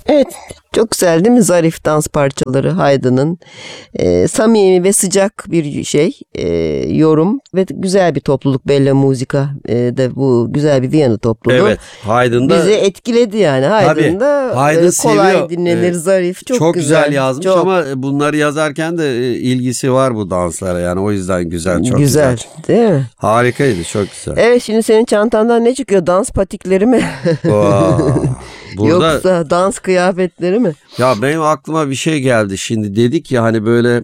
Evet, çok güzel değil mi? Zarif dans parçaları Haydn'ın. Samimi ve sıcak bir yorum ve güzel bir topluluk. Bella Musica de bu güzel bir Viyana topluluğu. Evet, Haydn'da bizi etkiledi yani. Haydn'da Haydn kolay seviyor. dinlenir, zarif, çok güzel yazmış çok ama bunları yazarken de ilgisi var bu danslara, yani o yüzden güzel, çok güzel. Değil mi? Harikaydı, çok güzel. Evet, şimdi senin çantandan ne çıkıyor? Dans patikleri mi? Burada, yoksa dans kıyafetleri mi? ya benim aklıma bir şey geldi şimdi, dedik ya hani böyle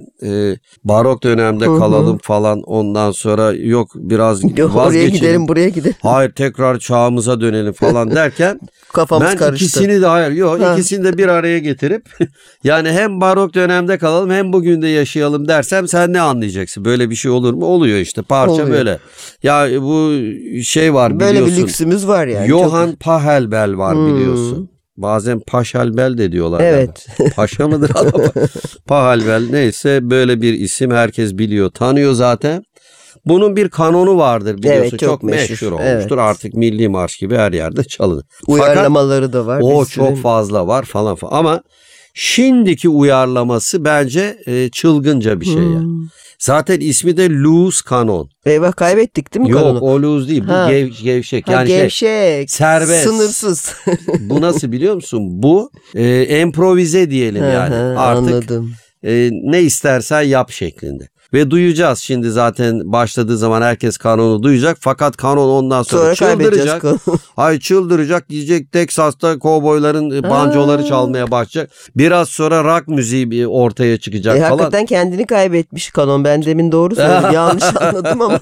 barok dönemde kalalım falan, ondan sonra yok biraz Oraya vazgeçelim. gidelim, buraya gidelim. Hayır, tekrar çağımıza dönelim falan derken Kafamız ben karıştı. ikisini de bir araya getirip yani hem barok dönemde kalalım hem bugün de yaşayalım dersem sen ne anlayacaksın? Böyle bir şey olur mu? Oluyor işte, parça Oluyor. böyle. Ya bu şey var Böyle biliyorsun. bir lüksümüz var yani. Johann Pachelbel var biliyorsun. Bazen Pachelbel de diyorlar. Evet. Yani. Paşa mıdır adam? Pachelbel neyse, böyle bir isim, herkes biliyor, tanıyor zaten. Bunun bir kanonu vardır biliyorsun. Evet, çok meşhur olmuştur. Evet. Artık milli marş gibi her yerde çalınır. Uyarlamaları da var. O çok fazla var falan. Ama şimdiki uyarlaması bence çılgınca bir şey yani. Zaten ismi de Loose Kanon. Eyvah, kaybettik değil mi Yok, kanonu? o loose değil. Bu gevşek. Yani gevşek. serbest. Sınırsız. Bu nasıl biliyor musun? Bu improvize diyelim yani. Artık anladım. Ne istersen yap şeklinde. Ve duyacağız şimdi, zaten başladığı zaman herkes kanonu duyacak. Fakat kanon ondan sonra çıldıracak. Ay, çıldıracak, diyecek Teksas'ta kovboyların banjoları çalmaya başlayacak. Biraz sonra rock müziği ortaya çıkacak falan. Hakikaten kendini kaybetmiş kanon. Ben demin doğru söyledim. Yanlış anladım ama.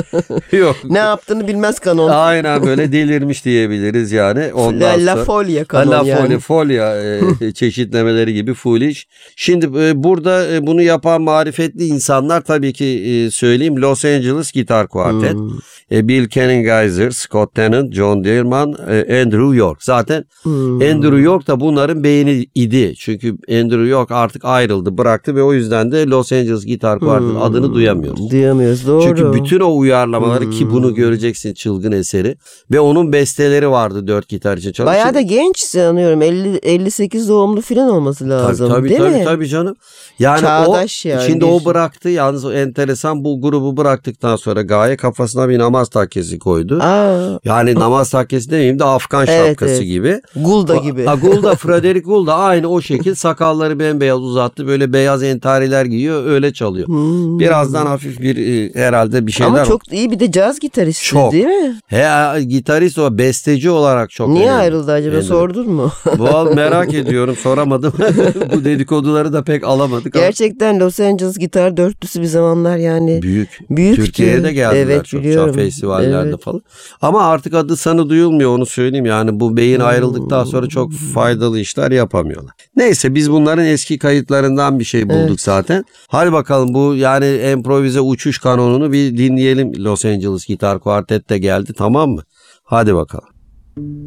Yok. Ne yaptığını bilmez kanon. Aynen, böyle delirmiş diyebiliriz yani. Ondan sonra La Folia kanon yani. Folia çeşitlemeleri gibi foolish. Şimdi burada bunu yapan marifetli insanlar tabii ki söyleyeyim, Los Angeles Gitar Quartet. Bill Kenningizer, Scott Tennant, John Dearman, Andrew York. Zaten Andrew York da bunların beyni idi. Çünkü Andrew York artık ayrıldı, bıraktı ve o yüzden de Los Angeles Gitar Quartet adını duyamıyoruz. Duyamıyoruz, doğru. Çünkü bütün o uyarlamaları ki bunu göreceksin, çılgın eseri. Ve onun besteleri vardı 4 gitar için. Bayağı da genç sanıyorum. 58 doğumlu falan olması lazım. Değil mi? Tabii canım. Yani çağdaş yani. Şimdi o bıraktı. Yalnız o enteresan, bu grubu bıraktıktan sonra Gaye kafasına bir namaz takkesi koydu. Yani namaz takkesi demeyeyim de Afgan şapkası gibi. Gulda gibi. Gulda, Frederick Gulda aynı o şekil, sakalları bembeyaz uzattı. Böyle beyaz entariler giyiyor, öyle çalıyor. Birazdan hafif bir herhalde bir şeyler. Ama çok iyi bir de caz gitaristi, çok. Değil mi? Gitarist, o besteci olarak çok Niye önemli. ayrıldı acaba, sordun mu? Merak ediyorum, soramadım. Bu dedikoduları da pek alamadık. Gerçekten Los Angeles gitar dörtlüsü bir zamanlar yani. Büyük. Türkiye'ye de geldiler, evet, çok biliyorum. festivallerde falan. Ama artık adı sanı duyulmuyor, onu söyleyeyim. Yani bu beyin ayrıldıktan sonra çok faydalı işler yapamıyorlar. Neyse, biz bunların eski kayıtlarından bir şey bulduk zaten. Hadi bakalım, bu yani improvize uçuş kanonunu bir dinleyelim. Los Angeles Gitar Quartet de geldi, tamam mı? Hadi bakalım.